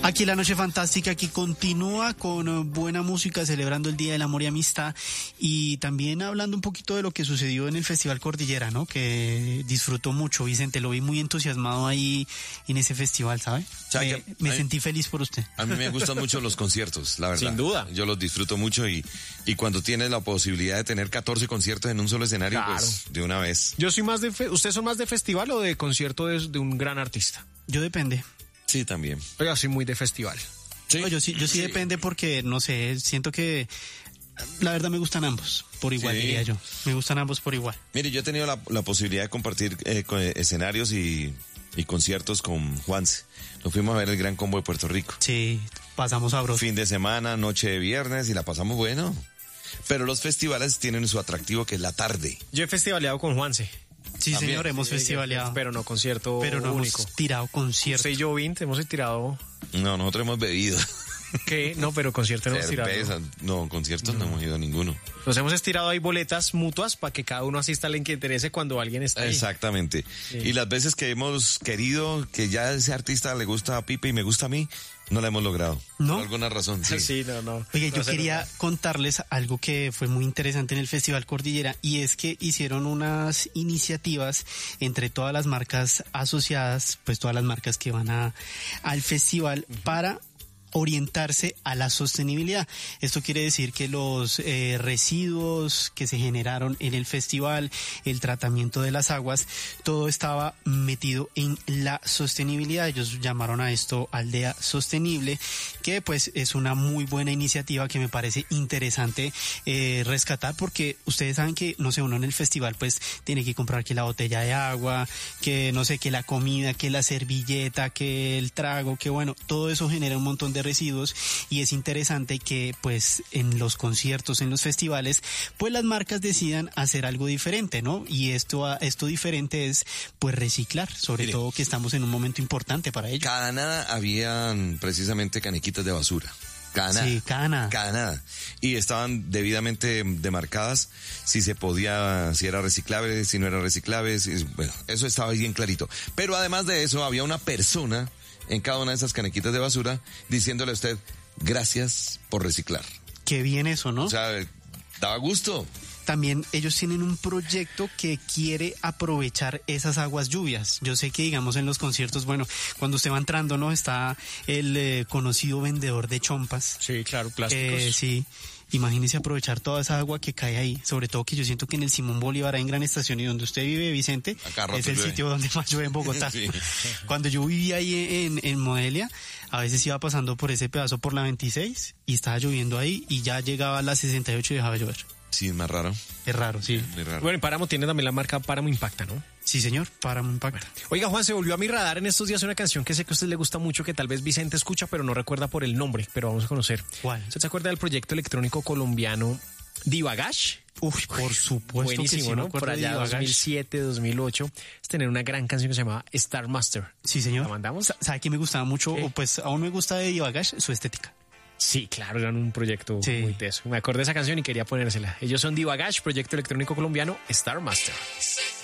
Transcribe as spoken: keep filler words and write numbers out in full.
Aquí la noche fantástica que continúa con buena música, celebrando el Día del Amor y Amistad y también hablando un poquito de lo que sucedió en el Festival Cordillera, ¿no? Que disfrutó mucho, Vicente, lo vi muy entusiasmado ahí en ese festival, ¿sabe? Me, me mí, sentí feliz por usted. A mí me gustan mucho los conciertos, la verdad. Sin duda. Yo los disfruto mucho y, y cuando tienes la posibilidad de tener catorce conciertos en un solo escenario, claro, pues de una vez. Yo soy más de, fe- ¿ustedes son más de festival o de concierto de, de un gran artista? Yo depende. Sí, también. Yo soy muy de festival. ¿Sí? No, yo sí, yo sí, sí depende porque, no sé, siento que la verdad me gustan ambos, por igual, sí, diría yo. Me gustan ambos por igual. Mire, yo he tenido la, la posibilidad de compartir eh, con, eh, escenarios y, y conciertos con Juanse. Nos fuimos a ver el Gran Combo de Puerto Rico. Sí, pasamos sabroso. Fin de semana, noche de viernes y la pasamos bueno. Pero los festivales tienen su atractivo que es la tarde. Yo he festivaleado con Juanse. Sí, también, señor, hemos sí, festivaleado. Pero no concierto Pero no único. Hemos tirado concierto. Usted y yo, Vint, hemos tirado... No, nosotros hemos bebido. ¿Qué? No, pero concierto no hemos tirado. No, conciertos no. no hemos ido a ninguno. Nos hemos estirado ahí boletas mutuas para que cada uno asista al que interese cuando alguien está ahí. Exactamente. Sí. Y las veces que hemos querido que ya ese artista le gusta a Pipe y me gusta a mí, no la hemos logrado. ¿No? Por alguna razón, sí. Sí, no, no. Oye, no yo quería nada. contarles algo que fue muy interesante en el Festival Cordillera y es que hicieron unas iniciativas entre todas las marcas asociadas, pues todas las marcas que van a al festival uh-huh. para orientarse a la sostenibilidad. Esto quiere decir que los eh, residuos que se generaron en el festival, el tratamiento de las aguas, todo estaba metido en la sostenibilidad. Ellos llamaron a esto Aldea Sostenible, que pues es una muy buena iniciativa que me parece interesante eh, rescatar, porque ustedes saben que, no sé, uno en el festival pues tiene que comprar que la botella de agua, que no sé, que la comida, que la servilleta, que el trago, que bueno, todo eso genera un montón de residuos y es interesante que pues en los conciertos, en los festivales, pues las marcas decidan hacer algo diferente, ¿no? Y esto, esto diferente es pues reciclar, sobre Mire, todo que estamos en un momento importante para ello. Cada nada habían precisamente canequitas de basura. Cada nada. Sí, cada nada. Cada nada. Y estaban debidamente demarcadas si se podía, si era reciclable, si no era reciclable, si, bueno, eso estaba bien clarito. Pero además de eso había una persona en cada una de esas canequitas de basura, diciéndole a usted, gracias por reciclar. Qué bien eso, ¿no? O sea, daba gusto. También ellos tienen un proyecto que quiere aprovechar esas aguas lluvias. Yo sé que, digamos, en los conciertos, bueno, cuando usted va entrando, ¿no? Está el eh, conocido vendedor de chompas. Sí, claro, plásticos. Eh, sí. Imagínese aprovechar toda esa agua que cae ahí, sobre todo que yo siento que en el Simón Bolívar, en Gran Estación, y donde usted vive, Vicente, es el llueve. Sitio donde más llueve en Bogotá. Sí. Cuando yo vivía ahí en, en Modelia, a veces iba pasando por ese pedazo por la veintiséis y estaba lloviendo ahí y ya llegaba a la sesenta y ocho y dejaba de llover. Sí, es más raro. Es raro, sí. Es raro. Bueno, en Páramo tiene también la marca Páramo Impacta, ¿no? Sí, señor, Páramo Impacta. Bueno. Oiga, Juan, se volvió a mi radar en estos días una canción que sé que a usted le gusta mucho, que tal vez Vicente escucha, pero no recuerda por el nombre, pero vamos a conocer. ¿Cuál? ¿Usted se acuerda del proyecto electrónico colombiano Divagash? Uf, por supuesto. Buenísimo, que sí, ¿no? Por allá dos mil siete, dos mil ocho, es tener una gran canción que se llamaba Star Master. Sí, señor. ¿La mandamos? ¿Sabe que me gustaba mucho? ¿Qué? O pues aún me gusta de Divagash su estética. Sí, claro, eran un proyecto sí. muy teso. Me acordé de esa canción y quería ponérsela. Ellos son Divagash, proyecto electrónico colombiano Star Master.